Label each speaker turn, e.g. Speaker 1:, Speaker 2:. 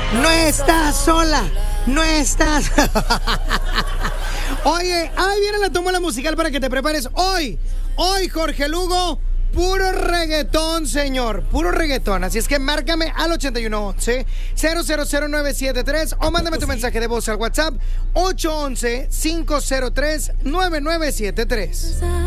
Speaker 1: No estás sola, no estás. Oye, ahí viene la tómbola musical para que te prepares. Hoy, Jorge Lugo, puro reggaetón, señor, puro reggaetón. Así es que márcame al 8111-000973 o mándame tu mensaje de voz al WhatsApp 811-503-9973.